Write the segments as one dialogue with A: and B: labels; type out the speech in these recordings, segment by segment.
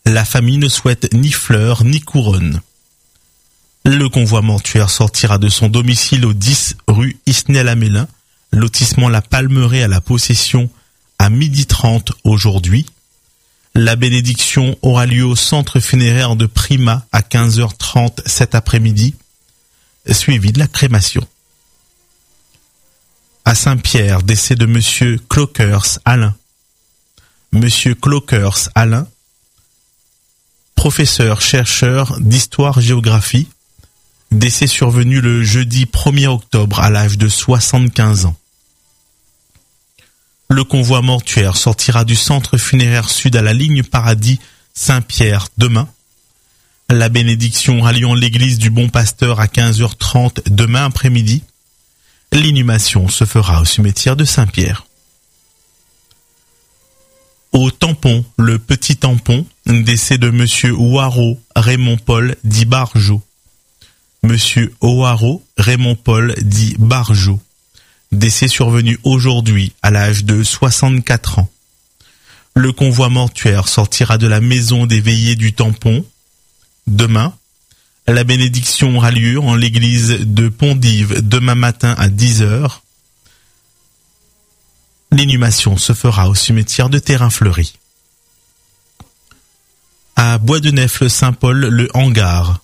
A: La famille ne souhaite ni fleurs ni couronne. Le convoi mortuaire sortira de son domicile au 10 rue Isnel-Amélin, lotissement La Palmeraie à la Possession à 12h30 aujourd'hui. La bénédiction aura lieu au centre funéraire de Prima à 15h30 cet après-midi, suivi de la crémation. À Saint-Pierre, décès de Monsieur Clockers Alain. Monsieur Clockers Alain, professeur-chercheur d'histoire-géographie, décès survenu le jeudi 1er octobre à l'âge de 75 ans. Le convoi mortuaire sortira du centre funéraire sud à la ligne Paradis Saint-Pierre demain. La bénédiction ralliant l'église du Bon Pasteur à 15h30 demain après-midi. L'inhumation se fera au cimetière de Saint-Pierre. Au Tampon, le Petit Tampon, décès de Monsieur Ouaro Raymond-Paul dit Barjot. Monsieur Ouaro Raymond-Paul dit Barjot. Décès survenu aujourd'hui à l'âge de 64 ans. Le convoi mortuaire sortira de la maison des veillées du Tampon demain. La bénédiction aura lieu en l'église de Pondive demain matin à 10h. L'inhumation se fera au cimetière de Terrain-Fleuri. À Bois-de-Nèfles-Saint-Paul, le Hangar.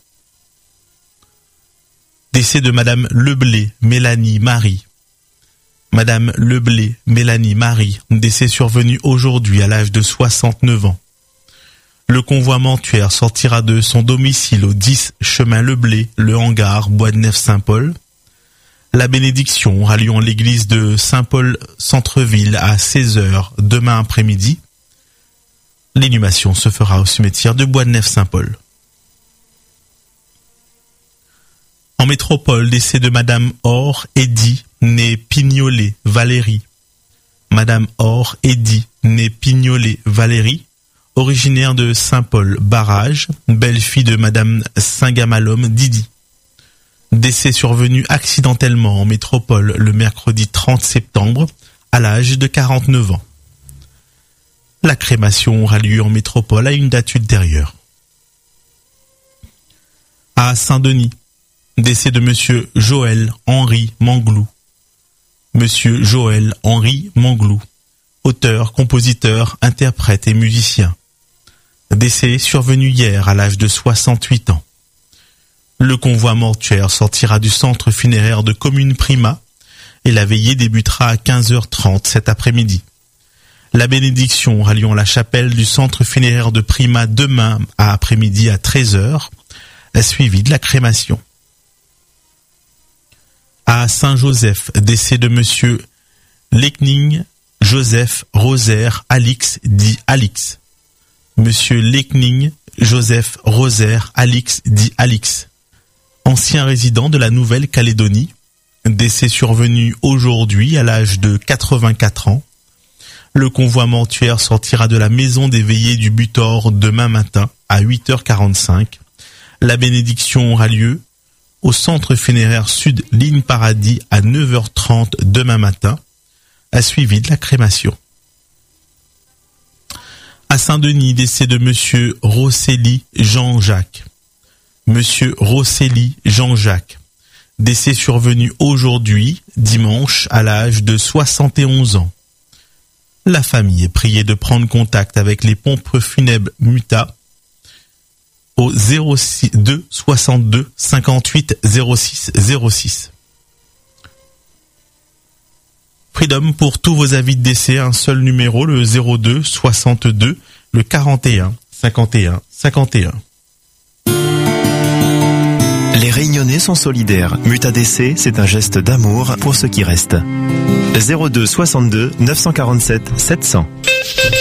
A: Décès de Madame Leblé Mélanie Marie. Madame Leblé Mélanie Marie, décès survenu aujourd'hui à l'âge de 69 ans. Le convoi mortuaire sortira de son domicile au 10 chemin Leblé, le Hangar, Bois-de-Nèfles-Saint-Paul. La bénédiction aura lieu en l'église de Saint-Paul Centre-Ville à 16h demain après-midi. L'inhumation se fera au cimetière de Bois-de-Nèfles-Saint-Paul. En métropole, décès de Madame Or Eddy, née Pignolet Valérie. Madame Or Eddy, née Pignolet Valérie, originaire de Saint-Paul Barrage, belle-fille de Madame Saint-Gamalhomme Didi. Décès survenu accidentellement en métropole le mercredi 30 septembre à l'âge de 49 ans. La crémation aura lieu en métropole à une date ultérieure. À Saint-Denis, décès de Monsieur Joël Henri Manglou. Monsieur Joël Henri Manglou, auteur, compositeur, interprète et musicien. Décès survenu hier à l'âge de 68 ans. Le convoi mortuaire sortira du centre funéraire de Commune Prima et la veillée débutera à 15h30 cet après-midi. La bénédiction aura lieu en la chapelle du centre funéraire de Prima demain à après-midi à 13h, suivi de la crémation. À Saint-Joseph, décès de Monsieur Lekning Joseph Rosaire Alix dit Alix. Monsieur Lekning Joseph Rosaire Alix dit Alix. Ancien résident de la Nouvelle-Calédonie, décès survenu aujourd'hui à l'âge de 84 ans. Le convoi mortuaire sortira de la maison des veillées du Butor demain matin à 8h45. La bénédiction aura lieu au centre funéraire Sud Ligne Paradis à 9h30 demain matin, à suivi de la crémation. À Saint-Denis, décès de Monsieur Rosselli Jean-Jacques. Monsieur Rosselli Jean-Jacques, décès survenu aujourd'hui, dimanche, à l'âge de 71 ans. La famille est priée de prendre contact avec les pompes funèbres Muta au 02 62 58 06 06. Freedom pour tous vos avis de décès, un seul numéro, le 02 62 le 41 51 51.
B: Les Réunionnais sont solidaires. Muta décès, c'est un geste d'amour pour ceux qui restent. 02 62 947 700.